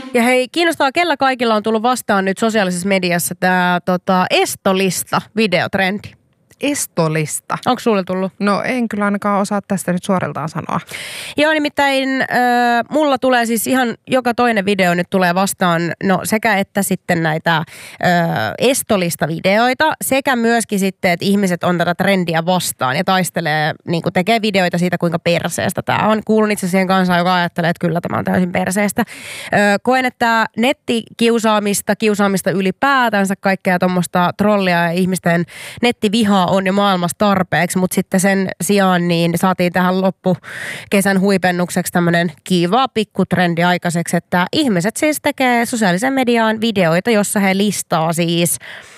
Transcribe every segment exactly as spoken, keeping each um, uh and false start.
Ja hei, kiinnostaa, kellä kaikilla on tullut vastaan nyt sosiaalisessa mediassa tämä tota, estolista videotrendi. Estolista. Onko sulle tullut? No en kyllä ainakaan osaa tästä nyt suoriltaan sanoa. Joo, nimittäin äh, mulla tulee siis ihan joka toinen video nyt tulee vastaan, no sekä että sitten näitä äh, estolista videoita, sekä myöskin sitten, että ihmiset on tätä trendiä vastaan ja taistelee, niin kuin tekee videoita siitä, kuinka perseestä tämä on. Kuulun itse siihen kansaan, joka ajattelee, että kyllä tämä on täysin perseestä. Äh, koen, että nettikiusaamista, kiusaamista ylipäätänsä, kaikkea tuommoista trollia ja ihmisten nettivihaa on jo maailmassa tarpeeksi, mutta sitten sen sijaan niin saatiin tähän loppukesän huipennukseksi tämmöinen kiva pikkutrendi aikaiseksi, että ihmiset siis tekee sosiaalisen mediaan videoita, jossa he listaa siis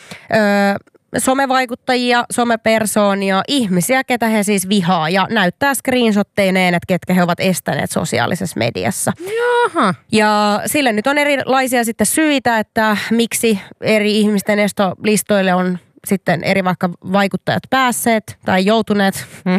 öö, somevaikuttajia, somepersoonia, ihmisiä, ketä he siis vihaa ja näyttää screenshotteineen, että ketkä he ovat estäneet sosiaalisessa mediassa. Jaha. Ja sille nyt on erilaisia sitten syitä, että miksi eri ihmisten estolistoille on sitten eri vaikka vaikuttajat päässeet tai joutuneet, hmm. öö,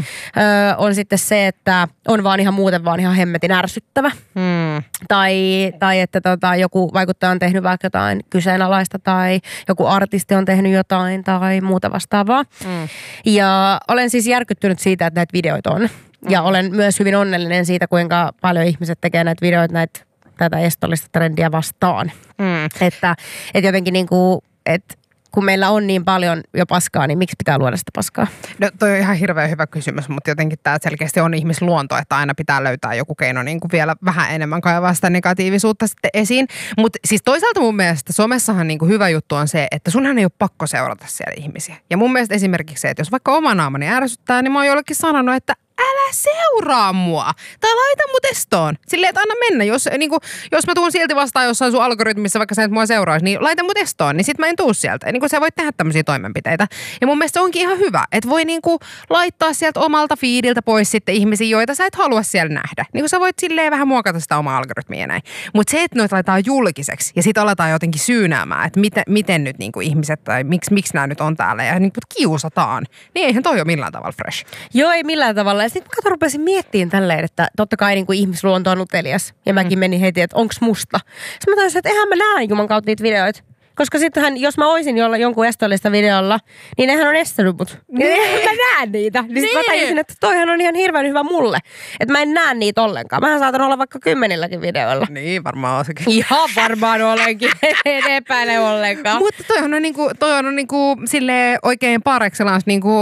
on sitten se, että on vaan ihan muuten vaan ihan hemmetin ärsyttävä. Hmm. Tai, tai että tota, joku vaikuttaja on tehnyt vaikka jotain kyseenalaista tai joku artisti on tehnyt jotain tai muuta vastaavaa. Hmm. Ja olen siis järkyttynyt siitä, että näitä videoita on. Hmm. Ja olen myös hyvin onnellinen siitä, kuinka paljon ihmiset tekee näitä videoita näitä, tätä estollista trendiä vastaan. Hmm. Että, että jotenkin niin kuin, että kun meillä on niin paljon jo paskaa, niin miksi pitää luoda sitä paskaa? No toi on ihan hirveän hyvä kysymys, mutta jotenkin tämä selkeästi on ihmisluonto, että aina pitää löytää joku keino niin kuin vielä vähän enemmän kaivaa sitä negatiivisuutta sitten esiin. Mutta siis toisaalta mun mielestä somessahan niin kuin hyvä juttu on se, että sunhan ei ole pakko seurata siellä ihmisiä. Ja mun mielestä esimerkiksi se, että jos vaikka oma naamani ärsyttää, niin mä oon jollekin sanonut, että älä seuraa mua. Tai laita mut estoon. Silleen, että anna mennä. Jos, niin kuin, jos mä tuun silti vastaan jossain sun algoritmissa, vaikka sä et mua seuraisi, niin laita mut estoon. Niin sit mä en tuu sieltä. Niin kuin sä voit tehdä tämmöisiä toimenpiteitä. Ja mun mielestä se onkin ihan hyvä, että voi niin kuin laittaa sieltä omalta feediltä pois sitten ihmisiä, joita sä et halua siellä nähdä. Niin kuin sä voit silleen vähän muokata sitä omaa algoritmia ja näin. Mutta se, että noita laitetaan julkiseksi ja sit aletaan jotenkin syynäämään, että miten, miten nyt niin kuin ihmiset tai miksi, miksi nämä nyt on täällä ja niin kuin kiusataan, niin eihän toi ole millään tavalla fresh. Joo, ei millään tavalla. Ja sitten kato, rupesin miettimään tälleen, että totta kai niin kuin ihmisluonto on utelias. Ja mäkin mm. menin heti, että onks musta. Sitten mä toisin, että eihän mä näe Juman kautta niitä videoita. Koska sittenhän, jos mä oisin jolla jonkun estollista videolla, niin nehän on estänyt mut. Niin eihän mä näe niitä. Niin sit mä tajusin, että toihan on ihan hirveän hyvä mulle. Että mä en näe niitä ollenkaan. Mähän saatan olla vaikka kymmenilläkin videoilla. Niin, varmaan on sekin. Ihan varmaan olenkin. En epäile ollenkaan. Mutta toihan on niinku, toi on niinku silleen oikein par excellence niinku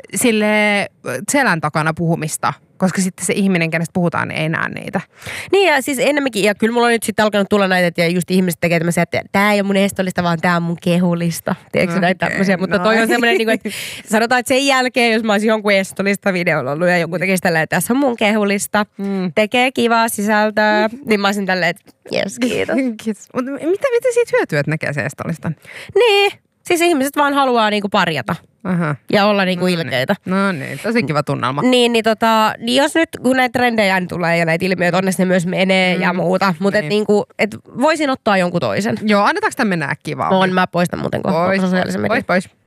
silleen selän takana puhumista. Koska sitten se ihminen, kenestä puhutaan, niin ei näe niitä. Niin ja siis enemmänkin, ja kyllä mulla on nyt sitten alkanut tulla näitä, ja just ihmiset tekee tämmöisiä, että tää ei ole mun estollista, vaan tää on mun kehullista. Tiedätkö okay, näitä tämmöisiä, mutta no. Toi on semmoinen, niin että sanotaan, että sen jälkeen, jos mä olisin jonkun estollista videolla ollut, ja joku tekisi tälleen, että tässä on mun kehullista, mm. tekee kivaa sisältöä, mm. niin mä olisin tälleen, että jes, kiitos. Kiitos. Mutta mitä, mitä siitä hyötyy, että näkee se estollistan? Niin, siis ihmiset vaan haluaa niinku parjata. Aha. Ja olla niinku no ilkeitä. Niin. No niin, tosi kiva tunnelma. Niin, niin, tota, niin jos nyt, kun näitä trendejä tulee ja näitä ilmiöitä, onneksi ne myös menee mm. ja muuta. Mutta niin. et, niinku, et voisin ottaa jonkun toisen. Joo, annetaanko tämän mennä äkkiä vaan? On, mä poistan muuten kohta sosiaalisen median. Pois, pois.